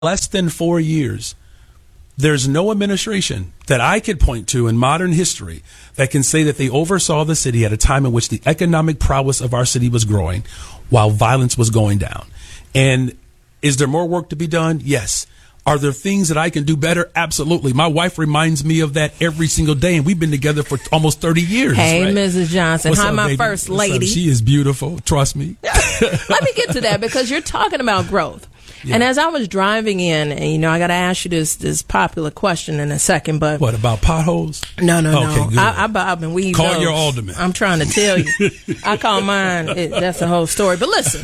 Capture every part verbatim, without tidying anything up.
less than four years, there's no administration that I could point to in modern history that can say that they oversaw the city at a time in which the economic prowess of our city was growing while violence was going down. And is there more work to be done? Yes. Are there things that I can do better? Absolutely. My wife reminds me of that every single day, and we've been together for almost thirty years. Hey, right? Missus Johnson. What's Hi, up, my baby? first What's lady. up? She is beautiful. Trust me. Let me get to that because you're talking about growth. Yeah. And as I was driving in, and you know, I got to ask you this this popular question in a second, but what about potholes? No, no, okay, no. Good. I, I bob and weave. Call those. your alderman. I'm trying to tell you. I call mine. It, that's the whole story. But listen,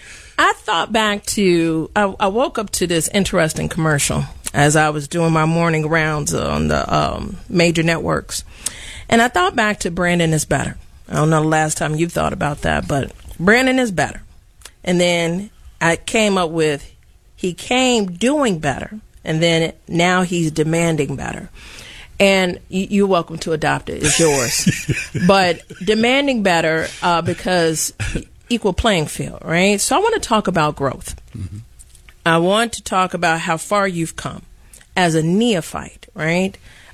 I thought back to. I, I woke up to this interesting commercial as I was doing my morning rounds on the um, major networks, and I thought back to Brandon is better. I don't know the last time you've thought about that, but Brandon is better. And then I came up with. He came doing better, and then now he's demanding better. And you, you're welcome to adopt it. It's yours. But demanding better uh, because equal playing field, right? So I want to talk about growth. Mm-hmm. I want to talk about how far you've come as a neophyte, right?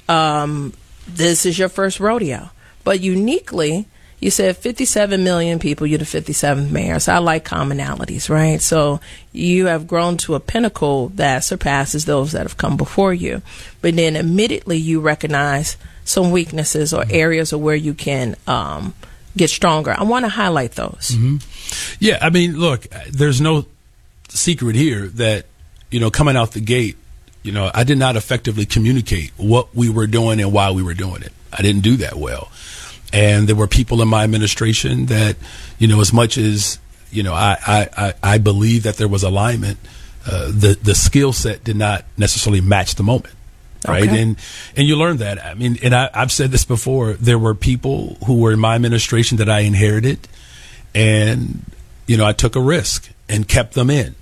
Um, this is your first rodeo. But uniquely, you said fifty-seven million people, you're the fifty-seventh mayor. So I like commonalities, right? So you have grown to a pinnacle that surpasses those that have come before you. But then admittedly, you recognize some weaknesses or areas of where you can um, get stronger. I want to highlight those. Mm-hmm. Yeah, I mean, look, there's no secret here that, you know, coming out the gate, you know, I did not effectively communicate what we were doing and why we were doing it. I didn't do that well. And there were people in my administration that, you know, as much as, you know, I, I, I believe that there was alignment, uh, the, the skill set did not necessarily match the moment. Right. Okay. And and you learn that. I mean, and I, I've said this before. There were people who were in my administration that I inherited. And, you know, I took a risk and kept them in.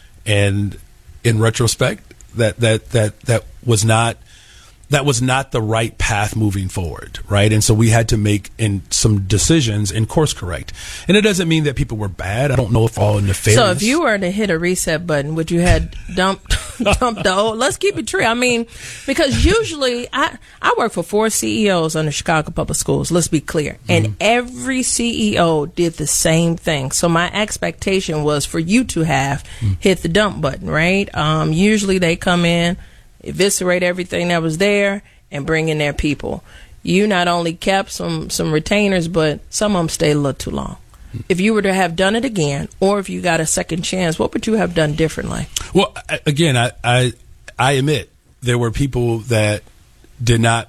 And in retrospect, that that that that was not. That was not the right path moving forward, right? And so we had to make in some decisions and course correct. And it doesn't mean that people were bad. I don't know if all nefarious. So if you were to hit a reset button, would you had dumped dumped the old? Let's keep it true. I mean, because usually I I work for four C E Os on the Chicago Public Schools. Let's be clear, and mm-hmm. every C E O did the same thing. So my expectation was for you to have mm-hmm. hit the dump button, right? Um, usually they come in, eviscerate everything that was there, and bring in their people. You not only kept some, some retainers, but some of them stayed a little too long. If you were to have done it again, or if you got a second chance, what would you have done differently? Well, again, I, I, I admit there were people that did not,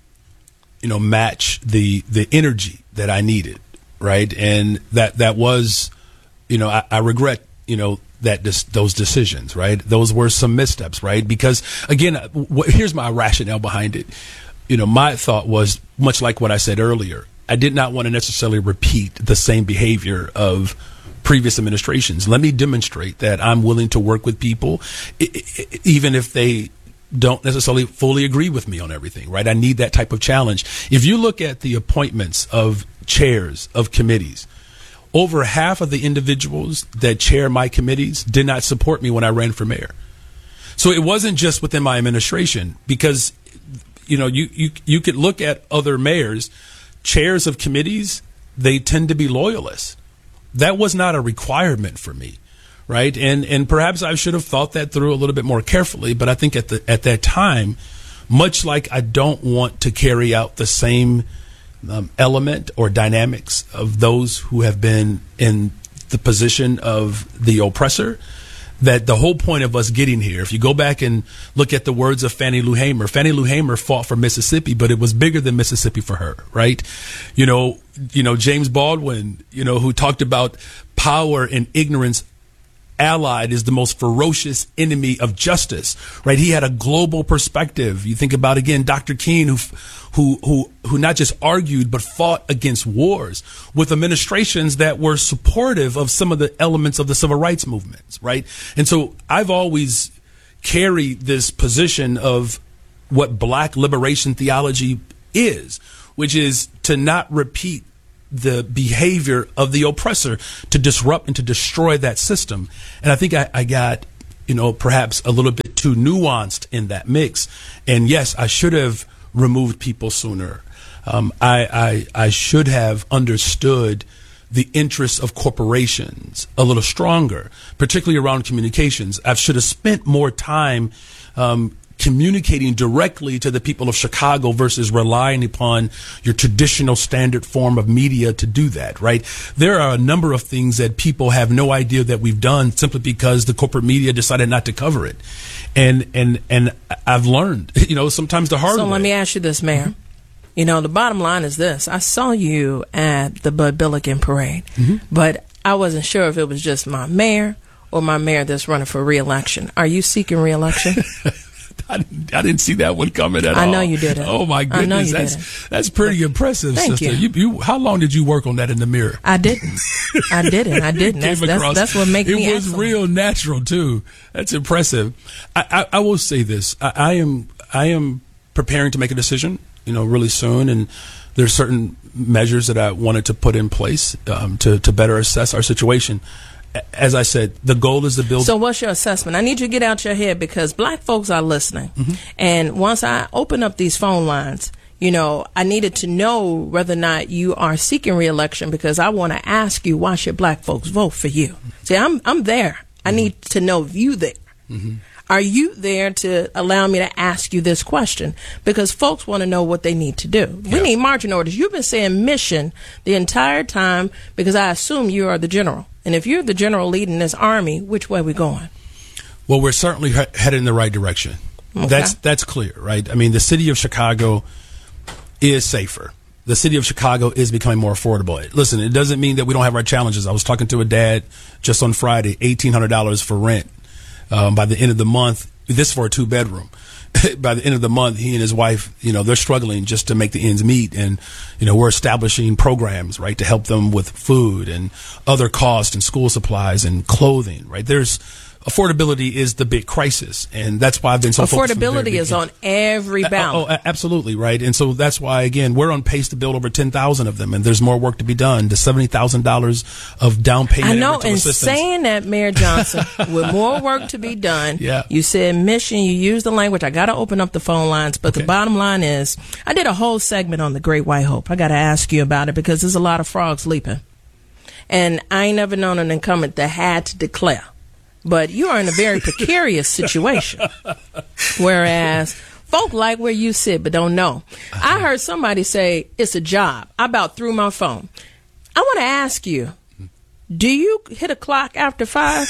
you know, match the, the energy that I needed, right? And that, that was, you know, I, I regret, you know, that dis- those decisions, right? Those were some missteps, right? Because again, wh- here's my rationale behind it. You know, my thought was much like what I said earlier. I did not want to necessarily repeat the same behavior of previous administrations. Let me demonstrate that I'm willing to work with people, I- I- even if they don't necessarily fully agree with me on everything, right? I need that type of challenge. If you look at the appointments of chairs of committees, over half of the individuals that chair my committees did not support me when I ran for mayor. So it wasn't just within my administration because, you know, you, you, you could look at other mayors, chairs of committees, they tend to be loyalists. That was not a requirement for me, right? And and perhaps I should have thought that through a little bit more carefully, but I think at the at that time, much like I don't want to carry out the same Um, element or dynamics of those who have been in the position of the oppressor, that the whole point of us getting here, if you go back and look at the words of Fannie Lou Hamer, Fannie Lou Hamer fought for Mississippi, but it was bigger than Mississippi for her, right? You know, you know, James Baldwin, you know, who talked about power and ignorance allied is the most ferocious enemy of justice, right? He had a global perspective. You think about, again, Doctor King, who, who, who, who not just argued, but fought against wars with administrations that were supportive of some of the elements of the civil rights movements, right? And so I've always carried this position of what black liberation theology is, which is to not repeat the behavior of the oppressor, to disrupt and to destroy that system. And I think I, I got you know, perhaps a little bit too nuanced in that mix. And yes, I should have removed people sooner. Um, I, I I should have understood the interests of corporations a little stronger, particularly around communications. I should have spent more time um, communicating directly to the people of Chicago versus relying upon your traditional standard form of media to do that, right? There are a number of things that people have no idea that we've done simply because the corporate media decided not to cover it. And and and I've learned, you know, sometimes the hard way. So let me ask you this, Mayor. Mm-hmm. You know, the bottom line is this. I saw you at the Bud Billiken parade, mm-hmm. but I wasn't sure if it was just my mayor or my mayor that's running for re-election. Are you seeking re-election? I, didn't, I didn't see that one coming at I all. I know you didn't. Oh, my goodness. I know you that's, didn't. That's pretty but, impressive, thank sister. You. You, you, how long did you work on that in the mirror? I didn't. I didn't. I didn't. That's, that's, that's what makes it me It was excellent. real natural, too. That's impressive. I, I, I will say this. I, I am I am preparing to make a decision, you know, really soon, and there's certain measures that I wanted to put in place um, to, to better assess our situation. As I said, the goal is to build. So what's your assessment? I need you to get out your head because black folks are listening. Mm-hmm. And once I open up these phone lines, you know, I needed to know whether or not you are seeking re-election because I want to ask you, why should black folks vote for you? See, I'm I'm there. I mm-hmm. need to know if you there. Mm-hmm. Are you there to allow me to ask you this question? Because folks want to know what they need to do. We yeah. need marching orders. You've been saying mission the entire time because I assume you are the general. And if you're the general leading this army, which way are we going? Well, we're certainly he- headed in the right direction. Okay. That's that's clear, right? I mean, the city of Chicago is safer. The city of Chicago is becoming more affordable. Listen, it doesn't mean that we don't have our challenges. I was talking to a dad just on Friday, eighteen hundred dollars for rent. Um, by the end of the month, this for a two bedroom. By the end of the month, he and his wife, you know, they're struggling just to make the ends meet. And, you know, we're establishing programs, right, to help them with food and other costs and school supplies and clothing, right? There's affordability is the big crisis. And that's why I've been so focused. Affordability is on every ballot. Oh, absolutely, right. And so that's why, again, we're on pace to build over ten thousand of them. And there's more work to be done. The seventy thousand dollars of down payment. I know, and assistance. saying that, Mayor Johnson, with more work to be done, yeah. you said mission, you used the language. I got to open up the phone lines. But okay. the bottom line is, I did a whole segment on the Great White Hope. I got to ask you about it because there's a lot of frogs leaping. And I ain't never known an incumbent that had to declare. But you are in a very precarious situation. Whereas folk like where you sit but don't know. I heard somebody say it's a job. I about threw my phone. I want to ask you, do you hit a clock after five?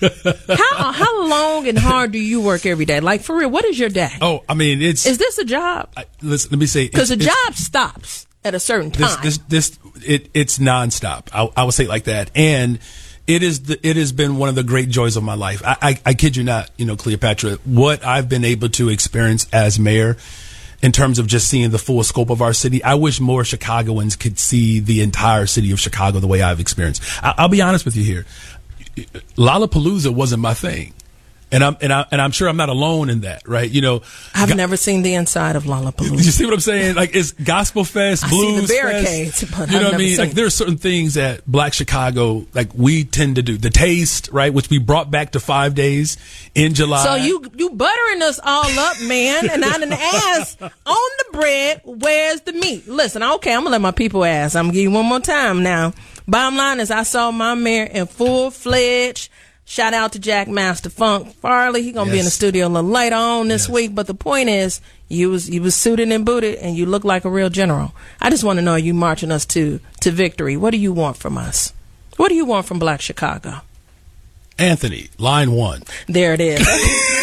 how how long and hard do you work every day? Like, for real, what is your day? Oh, I mean, it's... Is this a job? I, listen, let me say... Because a job stops at a certain time. This, this, this it, it's nonstop. I, I would say it like that. And... It is the, it has been one of the great joys of my life. I, I, I kid you not, you know, Cleopatra, what I've been able to experience as mayor in terms of just seeing the full scope of our city. I wish more Chicagoans could see the entire city of Chicago the way I've experienced. I, I'll be honest with you here. Lollapalooza wasn't my thing. And I'm and I and I'm sure I'm not alone in that, right? You know, I've go- never seen the inside of Lollapalooza. You see what I'm saying? Like, it's gospel fest, blues I see the barricades, fest. But you know I've what I mean? seen. Like, there are certain things that Black Chicago, like, we tend to do. The taste, right, which we brought back to five days in July. So you you buttering us all up, man, and I done asked on the bread, where's the meat? Listen, okay, I'm gonna let my people ask. I'm gonna give you one more time now. Bottom line is, I saw my mayor in full fledged. Shout out to Jack Master Funk Farley. He gonna yes. be in the studio a little later on this yes. week. But the point is, you was you was suited and booted, and you look like a real general. I just want to know, are you marching us to to victory? What do you want from us? What do you want from Black Chicago? Anthony, line one. There it is.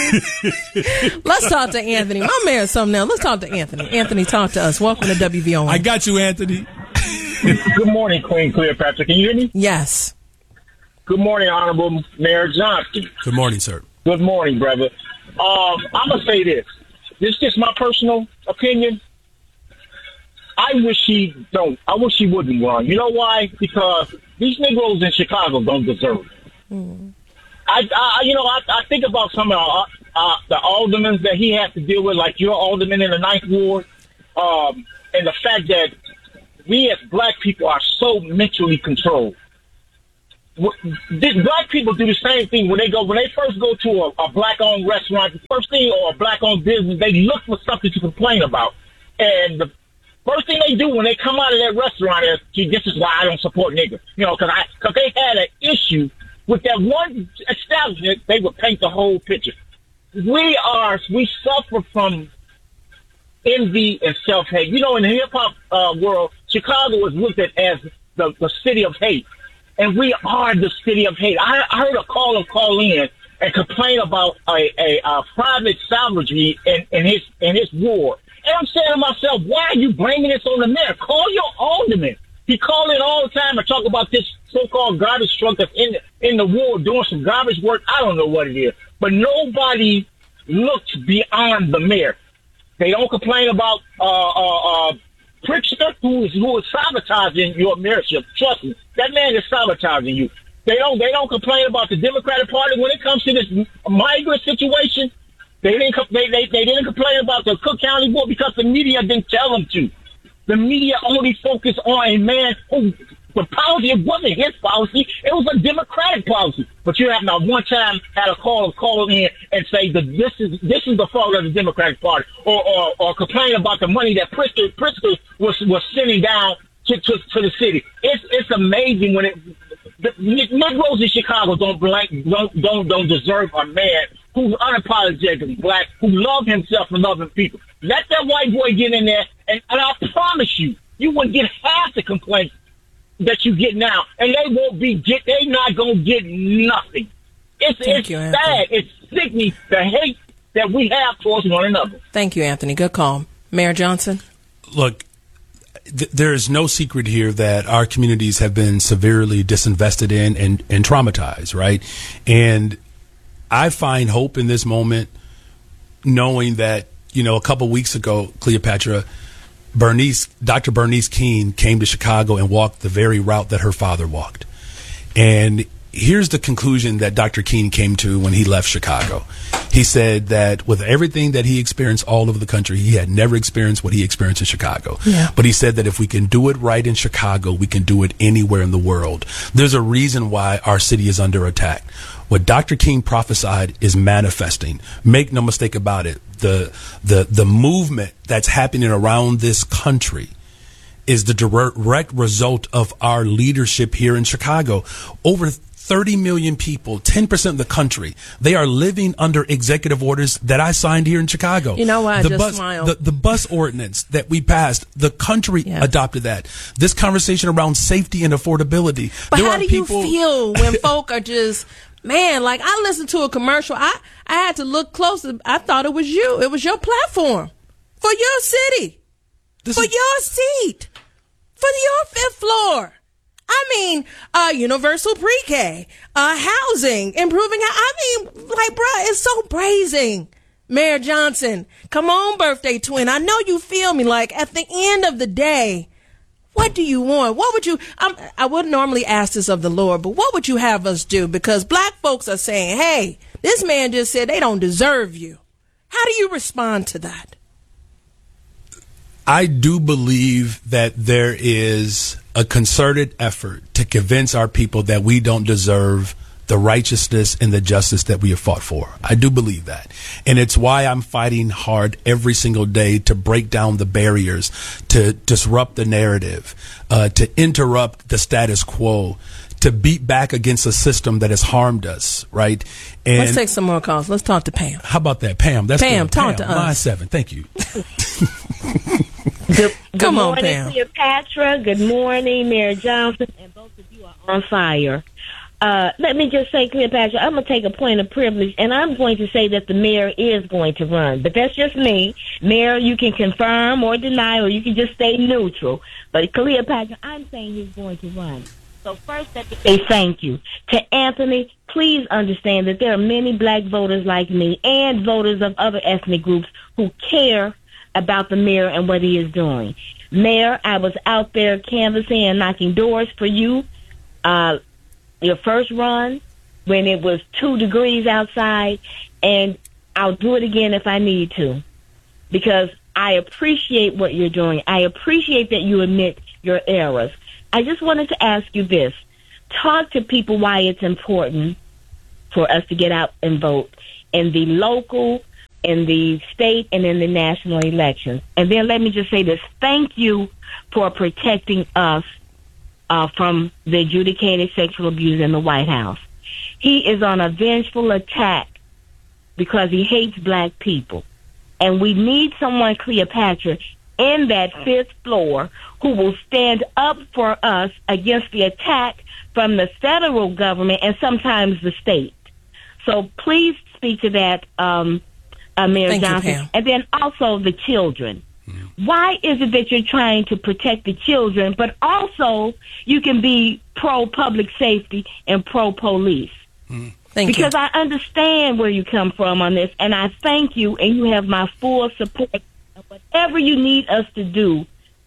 Let's talk to Anthony. My mayor's something else. Let's talk to Anthony. Anthony, talk to us. Welcome to W V O N. I got you, Anthony. Good morning, Queen Cleopatra. Can you hear me? Yes. Good morning, Honorable Mayor Johnson. Good morning, sir. Good morning, brother. Um, I'm going to say this. This is just my personal opinion. I wish he don't. I wish he wouldn't run. You know why? Because these Negroes in Chicago don't deserve it. Mm. I, I, you know, I, I think about some of our, uh, the aldermen that he has to deal with, like your alderman in the Ninth Ward, um, and the fact that we as black people are so mentally controlled. This, black people do the same thing when they go when they first go to a, a black-owned restaurant. The first thing or a black-owned business, they look for something to complain about, and the first thing they do when they come out of that restaurant is, "Gee, this is why I don't support niggas." You know, because I because they had an issue with that one establishment. They would paint the whole picture. We are we suffer from envy and self-hate. You know, in the hip-hop uh, world, Chicago is looked at as the, the city of hate. And we are the city of hate. I, I heard a caller call in and complain about a, a, a private salvagery in, in his in his ward. And I'm saying to myself, why are you bringing this on the mayor? Call your alderman. He call in all the time and talk about this so-called garbage truck that's in the, in the ward doing some garbage work. I don't know what it is. But nobody looks beyond the mayor. They don't complain about uh, uh, uh, Pritzker, who is who is sabotaging your mayorship. Trust me, that man is sabotaging you. They don't they don't complain about the Democratic Party when it comes to this migrant situation. They didn't they, they they didn't complain about the Cook County Board because the media didn't tell them to. The media only focused on a man who the policy it wasn't his policy; it was a Democratic policy. But you have not one time had a call call in and say that this is this is the fault of the Democratic Party, or or, or complain about the money that Pritzker, Pritzker was was sending down to, to to the city. It's it's amazing when it the Negroes in Chicago don't blank, don't don't don't deserve a man who's unapologetically black, who loves himself and loving people. Let that white boy get in there, and, and I promise you, you wouldn't get half the complaints that you get now, and they won't be get. They not gonna get nothing. It's Thank it's you, sad. Anthony. It's sickening the hate that we have towards one another. Thank you, Anthony. Good call, Mayor Johnson. Look, th- there is no secret here that our communities have been severely disinvested in and, and traumatized, right? And I find hope in this moment, knowing that, you know, a couple weeks ago, Cleopatra, Bernice, Doctor Bernice Keene came to Chicago and walked the very route that her father walked. And here's the conclusion that Doctor Keene came to when he left Chicago. He said that with everything that he experienced all over the country, he had never experienced what he experienced in Chicago. Yeah. But he said that if we can do it right in Chicago, we can do it anywhere in the world. There's a reason why our city is under attack. What Doctor King prophesied is manifesting. Make no mistake about it. The the the movement that's happening around this country is the direct result of our leadership here in Chicago. Over thirty million people, ten percent of the country, they are living under executive orders that I signed here in Chicago. You know what? I the just bus, smiled. The, the bus ordinance that we passed, the country Yeah. adopted that. This conversation around safety and affordability. But there how are do people, you feel when folk are just, man, like I listened to a commercial. I, I had to look closer. I thought it was you. It was your platform for your city, This for is- your seat, for your fifth floor. I mean, uh, universal pre-K, uh, housing, improving. I mean, like, bruh, it's so brazen. Mayor Johnson, come on, birthday twin. I know you feel me. Like, at the end of the day, what do you want? What would you, I'm, I wouldn't normally ask this of the Lord, but what would you have us do? Because black folks are saying, hey, this man just said they don't deserve you. How do you respond to that? I do believe that there is a concerted effort to convince our people that we don't deserve the righteousness and the justice that we have fought for. I do believe that. And it's why I'm fighting hard every single day to break down the barriers, to disrupt the narrative, uh, to interrupt the status quo, to beat back against a system that has harmed us, right? And Let's take some more calls. Let's talk to Pam. how about that, Pam? That's Pam, good. talk to us. Line seven. Thank you. Good, good Come on, morning, Pam. Cleopatra. Good morning, Mayor Johnson, and both of you are on fire. Uh, let me just say, Cleopatra, I'm going to take a point of privilege, and I'm going to say that the mayor is going to run. But that's just me. Mayor, you can confirm or deny, or you can just stay neutral. But Cleopatra, I'm saying he's going to run. So first, let me say thank you to Anthony. Please understand that there are many black voters like me and voters of other ethnic groups who care about the mayor and what he is doing. Mayor, I was out there canvassing and knocking doors for you. Uh, your first run when it was two degrees outside, and I'll do it again if I need to, because I appreciate what you're doing. I appreciate that you admit your errors. I just wanted to ask you this. talk to people why it's important for us to get out and vote in the local, in the state, and in the national elections. And then let me just say this. Thank you for protecting us uh, from the adjudicated sexual abuse in the White House. He is on a vengeful attack because he hates black people. And we need someone, Cleopatra, in that fifth floor who will stand up for us against the attack from the federal government and sometimes the state. So please speak to that, um, uh, Mayor Thank Johnson. You, Pam. And then also the children. Mm. Why is it that you're trying to protect the children, but also you can be pro-public safety and pro-police? Mm. Thank because you. I understand where you come from on this, and I thank you, and you have my full support. Whatever you need us to do,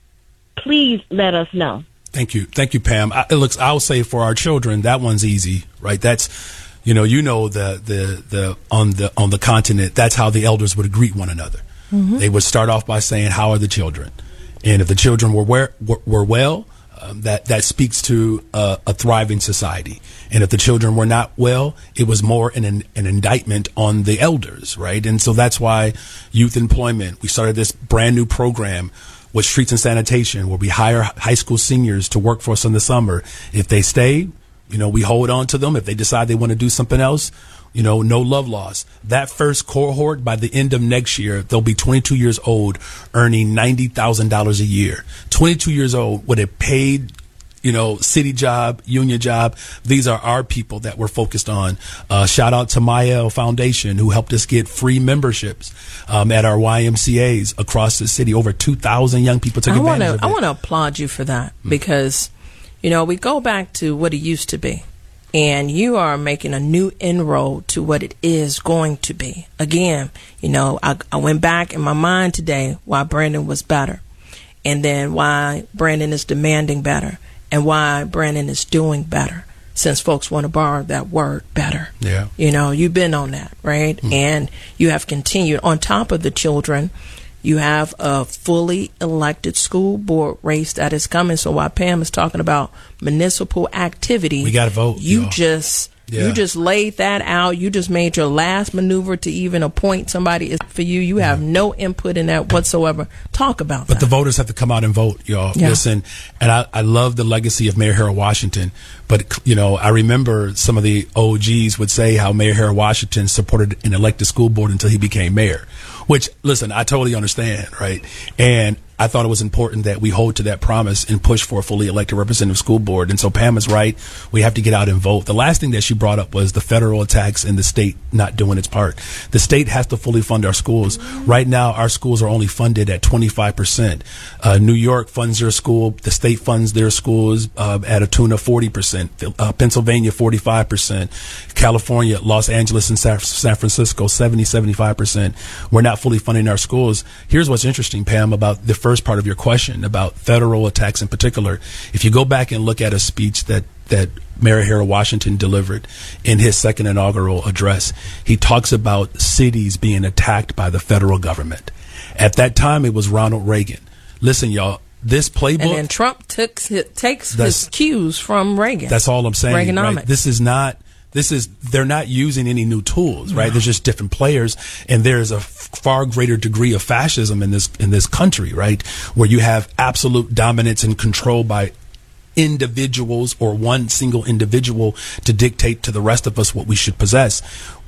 please let us know. Thank you. Thank you, Pam. I, it looks, I'll say for our children, that one's easy, right? That's, you know, you know, the, the, the, on the, on the continent, that's how the elders would greet one another. Mm-hmm. They would start off by saying, how are the children? And if the children were, were, were well, um, that, that speaks to uh, a thriving society. And if the children were not well, it was more an, an indictment on the elders, right? And so that's why youth employment, we started this brand new program with streets and sanitation, where we hire high school seniors to work for us in the summer. If they stay, you know, we hold on to them. If they decide they want to do something else, you know, no love lost. That first cohort, by the end of next year, they'll be twenty-two years old, earning ninety thousand dollars a year. twenty-two years old with a paid, you know, city job, union job. These are our people that we're focused on. Uh, shout out to Mael Foundation, who helped us get free memberships um, at our Y M C As across the city. Over two thousand young people took I advantage wanna, of it. I want to applaud you for that, mm. because, you know, we go back to what it used to be. And you are making a new inroad to what it is going to be. Again, you know, I, I went back in my mind today why Brandon was better, and then why Brandon is demanding better, and why Brandon is doing better, since folks want to borrow that word, better. Yeah. You know, you've been on that, right? Mm. And you have continued. On top of the children, you have a fully elected school board race that is coming. So while Pam is talking about municipal activity, we got to vote. You y'all. just yeah. you just laid that out. You just made your last maneuver to even appoint somebody for you. You have yeah. no input in that whatsoever. Talk about but that. But the voters have to come out and vote, y'all. Yeah. Listen, and I, I love the legacy of Mayor Harold Washington. But, you know, I remember some of the O Gs would say how Mayor Harold Washington supported an elected school board until he became mayor. Which, listen, I totally understand, right? And I thought it was important that we hold to that promise and push for a fully elected representative school board. And so Pam is right. We have to get out and vote. The last thing that she brought up was the federal attacks and the state not doing its part. The state has to fully fund our schools. Right now, our schools are only funded at twenty-five percent. Uh, New York funds their school. The state funds their schools uh, at a tune of forty percent. Uh, Pennsylvania, forty-five percent. California, Los Angeles, and San Francisco, seventy, seventy-five percent. We're not fully funding our schools. Here's what's interesting, Pam, about the first part of your question about federal attacks in particular. If you go back and look at a speech that that Mayor Harold Washington delivered in his second inaugural address, he talks about cities being attacked by the federal government. At that time, it was Ronald Reagan. Listen, y'all, this playbook. And then Trump took, takes his cues from Reagan. That's all I'm saying. Reaganomics. Right? This is not. This is, they're not using any new tools, right? No. There's just different players, and there's a f- far greater degree of fascism in this, in this country, right? Where you have absolute dominance and control by individuals or one single individual to dictate to the rest of us what we should possess.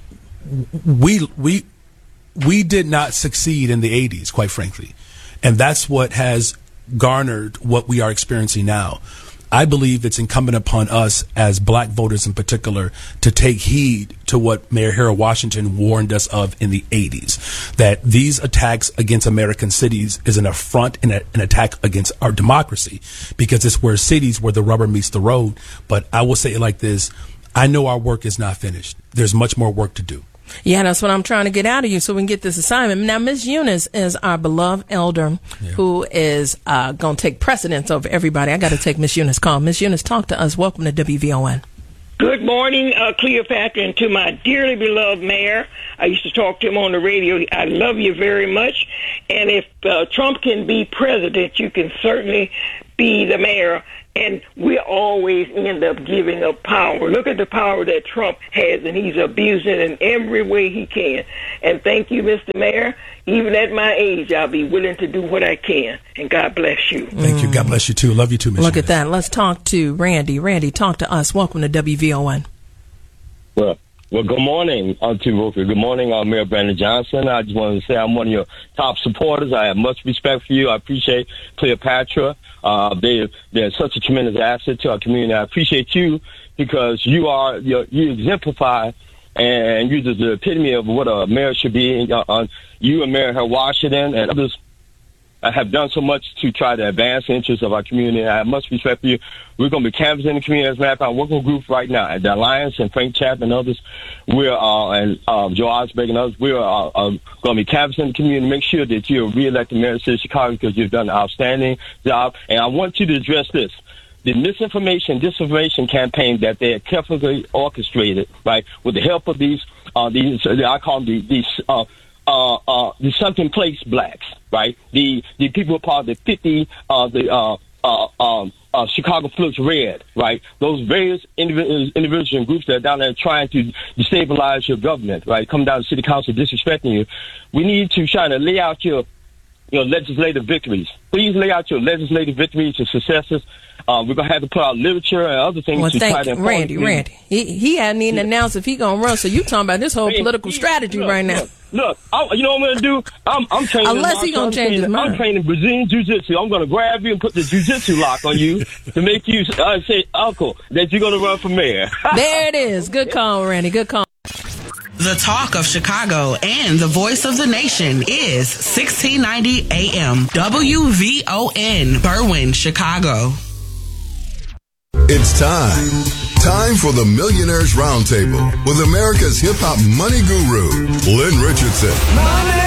We, we, we did not succeed in the eighties, quite frankly. And that's what has garnered what we are experiencing now. I believe it's incumbent upon us as black voters in particular to take heed to what Mayor Harold Washington warned us of in the eighties, that these attacks against American cities is an affront and a, an attack against our democracy, because it's where cities, where the rubber meets the road. But I will say it like this. I know our work is not finished. There's much more work to do. Yeah, that's what I'm trying to get out of you so we can get this assignment. Now, Miz Eunice is our beloved elder yeah. who is uh, going to take precedence over everybody. I got to take Miz Eunice call. Miz Eunice, talk to us. Welcome to W V O N. Good morning, uh, Cleopatra, and to my dearly beloved mayor. I used to talk to him on the radio. I love you very much. And if uh, Trump can be president, you can certainly be the mayor, and we always end up giving up power. Look at the power that Trump has, and he's abusing it in every way he can. And thank you, Mister Mayor. Even at my age, I'll be willing to do what I can. And God bless you. Thank mm. you. God bless you, too. Love you, too, Mister Look at that. Let's talk to Randy. Randy, talk to us. Welcome to W V O N. Well, well, good morning, Auntie Rooker. Good morning, uh, Mayor Brandon Johnson. I just wanted to say I'm one of your top supporters. I have much respect for you. I appreciate Cleopatra. Uh, they, they're such a tremendous asset to our community. I appreciate you because you are, you, you exemplify and you're just the epitome of what a mayor should be. Uh, you and Mayor Washington and others have done so much to try to advance the interests of our community. I have much respect for you. We're going to be canvassing the community. As a matter of fact, I'm working with groups right now at the Alliance and Frank Chapman and others. We're, uh, and um, Joe Osberg and others, we're uh, uh, going to be canvassing the community. Make sure that you're re-elected mayor of the city of Chicago because you've done an outstanding job. And I want you to address this. The misinformation, disinformation campaign that they have carefully orchestrated, right, with the help of these, uh, these I call them these, these uh, uh, uh, the sunken place blacks, right? The the people part of the fifty, uh, the uh, uh, um, uh, Chicago Flux Red, right? Those various individuals, individuals and groups that are down there trying to destabilize your government, right? Come down to city council disrespecting you. We need to try to lay out your, your legislative victories. Please lay out your legislative victories and successes. Uh, we're going to have to put out literature and other things well, to thank try to Randy, Randy. He, he hadn't even yeah. announced if he going to run, so you talking about this whole Man, political he, strategy look, right now. Look, look I, you know what I'm going to do? I'm, I'm training. Unless he going to change his mind. I'm training Brazilian Jiu-Jitsu. I'm going to grab you and put the Jiu-Jitsu lock on you to make you uh, say, Uncle, that you're going to run for mayor. There it is. Good call, Randy. Good call. The talk of Chicago and the voice of the nation is sixteen ninety A M W V O N, Berwyn, Chicago. It's time. Time for the Millionaires Roundtable with America's hip-hop money guru, Lynn Richardson. Money.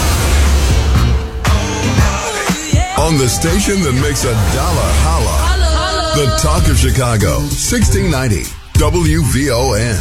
On the station that makes a dollar holla. Holla. The Talk of Chicago, sixteen ninety W V O N.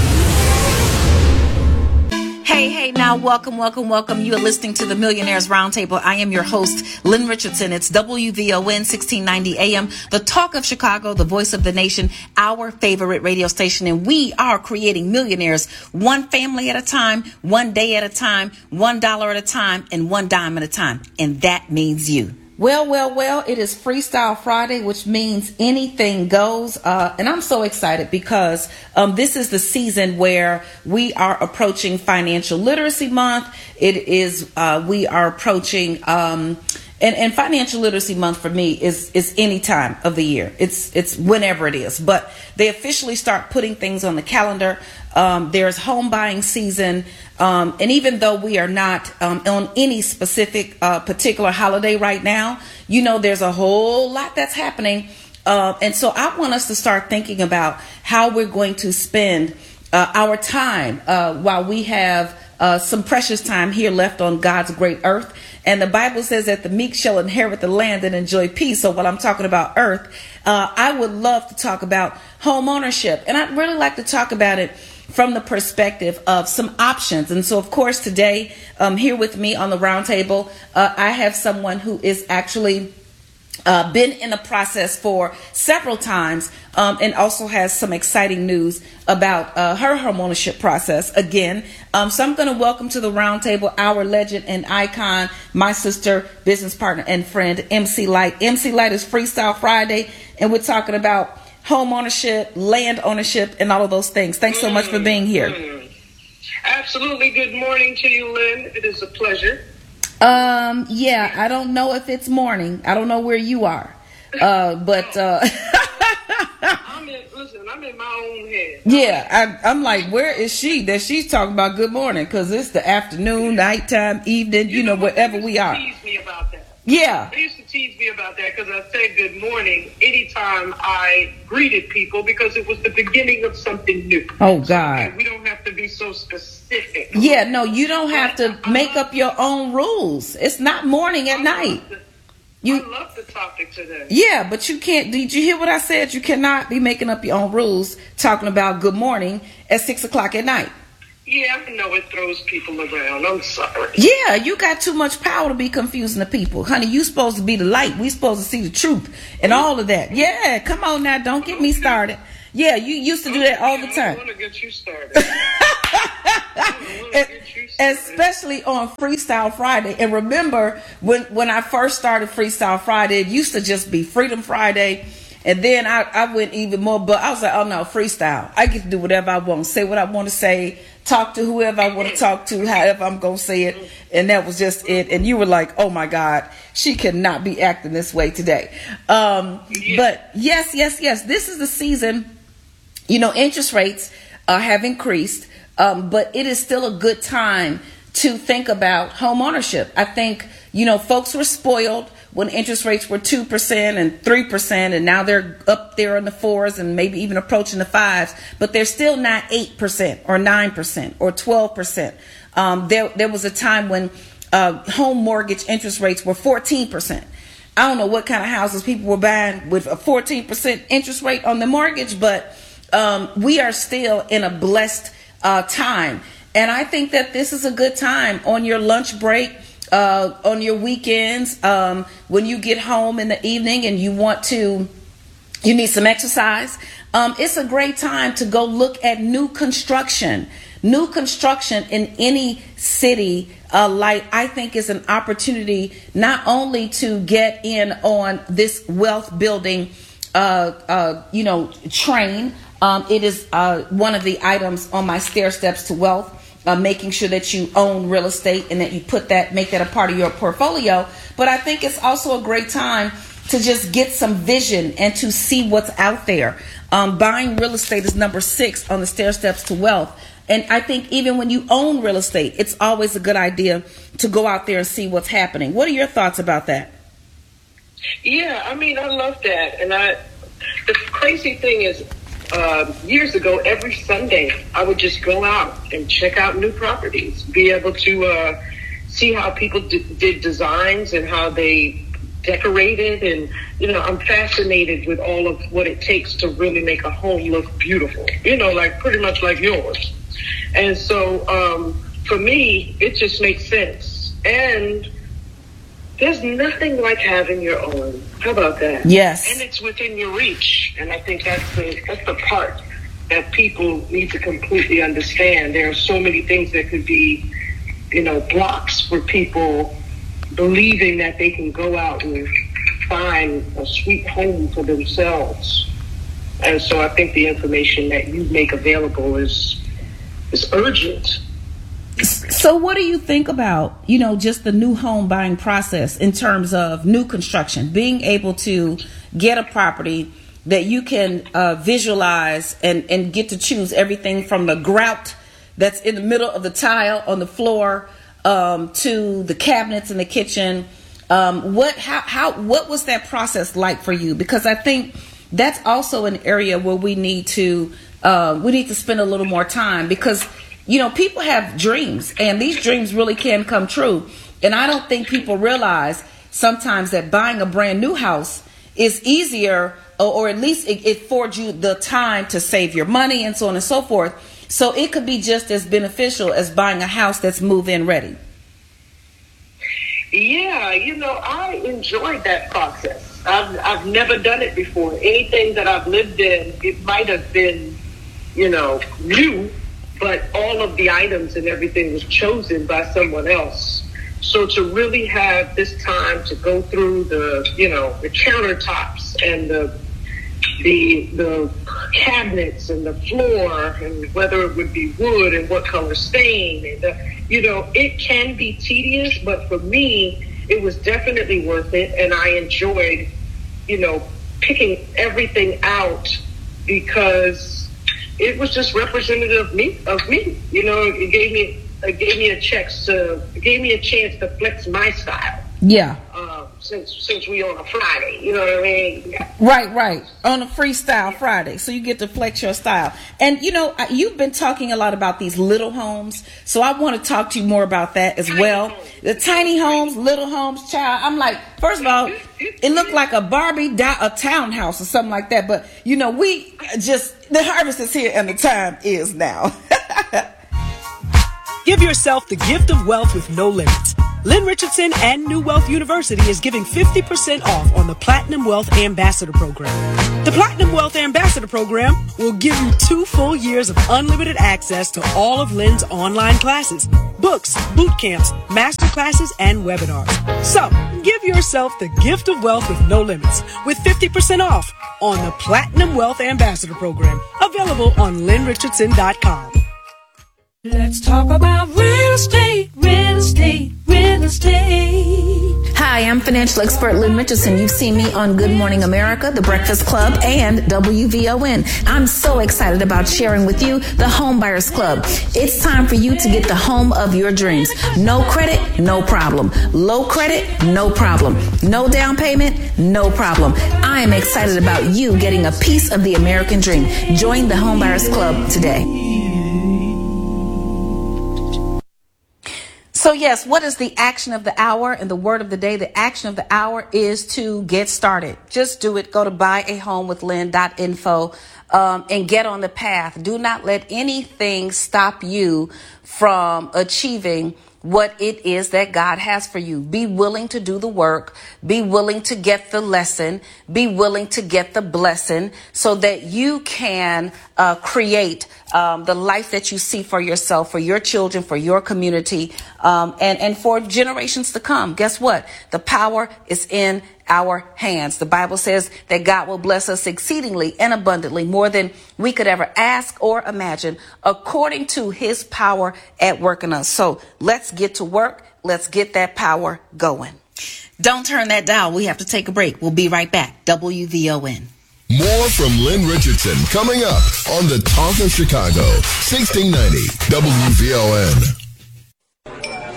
Hey, hey, now welcome, welcome, welcome. You are listening to the Millionaires Roundtable. I am your host, Lynn Richardson. It's W V O N sixteen ninety A M, the talk of Chicago, the voice of the nation, our favorite radio station. And we are creating millionaires one family at a time, one day at a time, one dollar at a time, and one dime at a time. And that means you. Well, well, well, it is Freestyle Friday, which means anything goes. Uh, and I'm so excited because um, this is the season where we are approaching Financial Literacy Month. It is, uh, we are approaching, um, and, and Financial Literacy Month for me is, is any time of the year. It's, it's whenever it is. But they officially start putting things on the calendar. Um, there's home buying season. Um, and even though we are not um, on any specific uh, particular holiday right now, you know, there's a whole lot that's happening. Uh, and so I want us to start thinking about how we're going to spend uh, our time uh, while we have uh, some precious time here left on God's great earth. And the Bible says that the meek shall inherit the land and enjoy peace. So while I'm talking about earth, uh, I would love to talk about home ownership. And I'd really like to talk about it from the perspective of some options. And so, of course, today, um, here with me on the roundtable, uh, I have someone who is actually uh, been in the process for several times um, and also has some exciting news about uh, her homeownership process again. Um, so I'm going to welcome to the roundtable our legend and icon, my sister, business partner, and friend, M C Light. M C Light is Freestyle Friday, and we're talking about home ownership, land ownership, and all of those things. Thanks so much for being here. Mm-hmm. Absolutely. Good morning to you, Lynn. It is a pleasure. Um, yeah, I don't know if it's morning. I don't know where you are. Uh, but uh, I'm in, listen, I'm in my own head. Yeah, I, I'm like, where is she that she's talking about good morning? Because it's the afternoon, nighttime, evening, you, you know, know wherever we are. Tease me about that. Yeah. They used to tease me about that because I said good morning anytime I greeted people because it was the beginning of something new. Oh, God. So we don't have to be so specific. Yeah, no, you don't have to make up your own rules. It's not morning at night. You, I love the topic today. Yeah, but you can't. Did you hear what I said? You cannot be making up your own rules talking about good morning at six o'clock at night. Yeah, I know it throws people around. I'm sorry. Yeah, you got too much power to be confusing the people. Honey, you supposed to be the light. We supposed to see the truth and all of that. Yeah, come on now. Don't get me started. Yeah, you used to do that all the time. I want to get you started. Especially on Freestyle Friday. And remember, when, when I first started Freestyle Friday, it used to just be Freedom Friday. And then I, I went even more, but I was like, oh no, freestyle. I get to do whatever I want, say what I want to say, talk to whoever I want to talk to, however I'm going to say it. And that was just it. And you were like, oh my God, she cannot be acting this way today. Um, yeah. But yes, yes, yes, this is the season. You know, interest rates uh, have increased, um, but it is still a good time to think about home ownership. I think, you know, folks were spoiled when interest rates were two percent and three percent, and now they're up there in the fours and maybe even approaching the fives, but they're still not eight percent or nine percent or twelve percent. Um, there, there was a time when uh, home mortgage interest rates were fourteen percent. I don't know what kind of houses people were buying with a fourteen percent interest rate on the mortgage, but um, we are still in a blessed uh, time. And I think that this is a good time on your lunch break, Uh, on your weekends, um, when you get home in the evening and you want to, you need some exercise. Um, it's a great time to go look at new construction. New construction in any city, uh, like I think is an opportunity not only to get in on this wealth building, uh, uh, you know, train. Um, it is uh, one of the items on my stair steps to wealth. Uh, making sure that you own real estate and that you put that, make that a part of your portfolio. But I think it's also a great time to just get some vision and to see what's out there. Um, buying real estate is number six on the stair steps to wealth. And I think even when you own real estate, it's always a good idea to go out there and see what's happening. What are your thoughts about that? Yeah, I mean, I love that. And I, the crazy thing is, Uh, years ago, every Sunday, I would just go out and check out new properties, be able to uh, see how people d- did designs and how they decorated. And, you know, I'm fascinated with all of what it takes to really make a home look beautiful, you know, like pretty much like yours. And so um, for me, it just makes sense. And there's nothing like having your own. How about that? Yes. And it's within your reach. And I think that's the that's the part that people need to completely understand. There are so many things that could be, you know, blocks for people believing that they can go out and find a sweet home for themselves. And so I think the information that you make available is is urgent. So what do you think about, you know, just the new home buying process in terms of new construction, being able to get a property that you can uh, visualize and, and get to choose everything from the grout that's in the middle of the tile on the floor um, to the cabinets in the kitchen? Um, what how, how what was that process like for you? Because I think that's also an area where we need to uh, we need to spend a little more time, because you know, people have dreams, and these dreams really can come true. And I don't think people realize sometimes that buying a brand new house is easier, or, or at least it, it affords you the time to save your money and so on and so forth. So it could be just as beneficial as buying a house that's move-in ready. Yeah, you know, I enjoyed that process. I've, I've never done it before. Anything that I've lived in, it might have been, you know, new, but all of the items and everything was chosen by someone else. So to really have this time to go through the, you know, the countertops and the the the cabinets and the floor, and whether it would be wood and what color stain, and the, you know, it can be tedious, but for me, it was definitely worth it, and I enjoyed, you know, picking everything out because it was just representative of me, of me. You know, it gave me, it gave me a chance to, it gave me a chance to flex my style. Yeah. Uh, since since we on a Friday, you know what I mean? Yeah. Right, right. On a Freestyle Friday, so you get to flex your style. And you know, you've been talking a lot about these little homes, so I want to talk to you more about that as well. The tiny homes, little homes, child. I'm like, first of all, it looked like a Barbie di- a townhouse or something like that. But you know, we just the harvest is here and the time is now. Give yourself the gift of wealth with no limits. Lynn Richardson and New Wealth University is giving fifty percent off on the Platinum Wealth Ambassador Program. The Platinum Wealth Ambassador Program will give you two full years of unlimited access to all of Lynn's online classes, books, boot camps, master classes, and webinars. So, give yourself the gift of wealth with no limits with fifty percent off on the Platinum Wealth Ambassador Program, available on lynn richardson dot com. Let's talk about real estate, real estate, real estate. Hi, I'm financial expert Lynn Richardson. You've seen me on Good Morning America, The Breakfast Club, and W V O N. I'm so excited about sharing with you the Home Buyers Club. It's time for you to get the home of your dreams. No credit, no problem. Low credit, no problem. No down payment, no problem. I am excited about you getting a piece of the American dream. Join the Home Buyers Club today. So yes, what is the action of the hour and the word of the day? The action of the hour is to get started. Just do it. Go to buy a home with lynn dot info um, and get on the path. Do not let anything stop you from achieving what it is that God has for you. Be willing to do the work. Be willing to get the lesson. Be willing to get the blessing so that you can uh, create um, the life that you see for yourself, for your children, for your community, um, and, and for generations to come. Guess what? The power is in our hands. The Bible says that God will bless us exceedingly and abundantly, more than we could ever ask or imagine, according to his power at work in us. So let's get to work. Let's get that power going. Don't turn that dial. We have to take a break. We'll be right back. W V O N. More from Lynn Richardson coming up on the Talk of Chicago, sixteen ninety W V O N.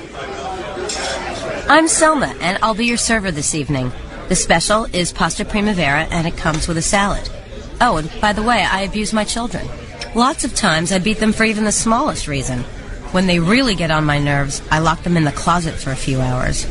I'm Selma, and I'll be your server this evening. The special is pasta primavera, and it comes with a salad. Oh, and by the way, I abuse my children. Lots of times I beat them for even the smallest reason. When they really get on my nerves, I lock them in the closet for a few hours.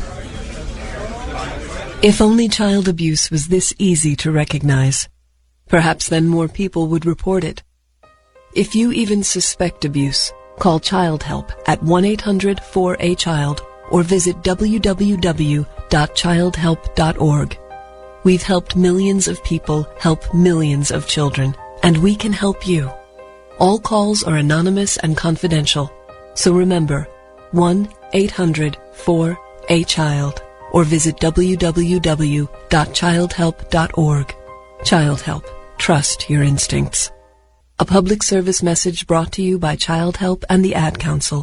If only child abuse was this easy to recognize, perhaps then more people would report it. If you even suspect abuse, call Child Help at one eight hundred four A child or visit w w w dot child help dot org. We've helped millions of people help millions of children, and we can help you. All calls are anonymous and confidential, so remember, one eight hundred four A child or visit w w w dot child help dot org. Child Help. Trust your instincts. A public service message brought to you by Child Help and the Ad Council.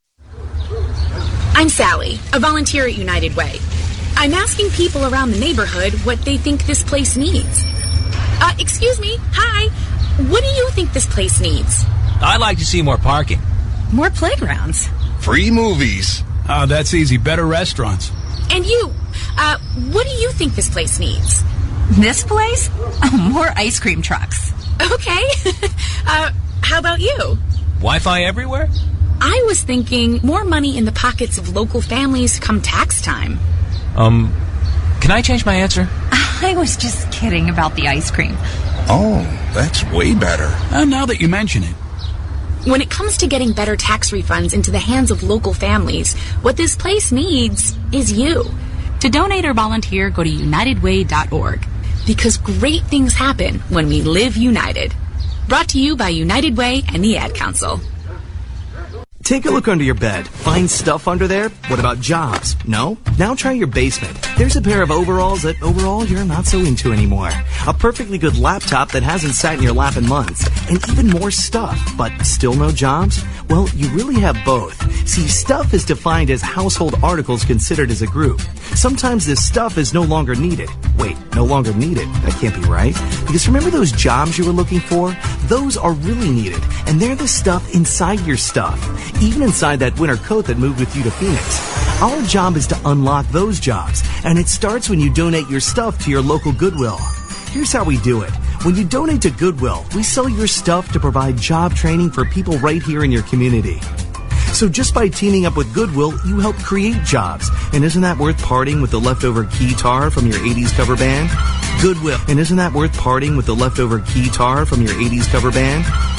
I'm Sally, a volunteer at United Way. I'm asking people around the neighborhood what they think this place needs. Uh, excuse me, hi. What do you think this place needs? I'd like to see more parking. More playgrounds. Free movies. Oh, that's easy. Better restaurants. And you, uh, what do you think this place needs? This place? Oh, more ice cream trucks. Okay. uh, how about you? Wi-Fi everywhere? I was thinking more money in the pockets of local families come tax time. Um, can I change my answer? I was just kidding about the ice cream. Oh, that's way better. Uh, now that you mention it. When it comes to getting better tax refunds into the hands of local families, what this place needs is you. To donate or volunteer, go to united way dot org. Because great things happen when we live united. Brought to you by United Way and the Ad Council. Take a look under your bed. Find stuff under there? What about jobs? No? Now try your basement. There's a pair of overalls that overall you're not so into anymore. A perfectly good laptop that hasn't sat in your lap in months. And even more stuff, but still no jobs? Well, you really have both. See, stuff is defined as household articles considered as a group. Sometimes this stuff is no longer needed. Wait, no longer needed? That can't be right. Because remember those jobs you were looking for? Those are really needed. And they're the stuff inside your stuff. Even inside that winter coat that moved with you to Phoenix. Our job is to unlock those jobs, and it starts when you donate your stuff to your local Goodwill. Here's how we do it. When you donate to Goodwill, we sell your stuff to provide job training for people right here in your community. So just by teaming up with Goodwill, you help create jobs. And isn't that worth parting with the leftover keytar from your eighties cover band? Goodwill. And isn't that worth parting with the leftover keytar from your eighties cover band?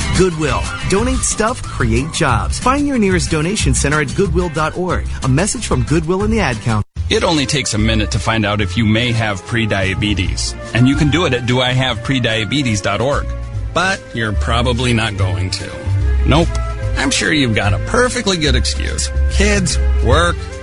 Goodwill. Donate stuff, create jobs. Find your nearest donation center at goodwill dot org. A message from Goodwill and the Ad Council. It only takes a minute to find out if you may have prediabetes. And you can do it at do I have prediabetes dot org. But you're probably not going to. Nope. I'm sure you've got a perfectly good excuse. Kids, work,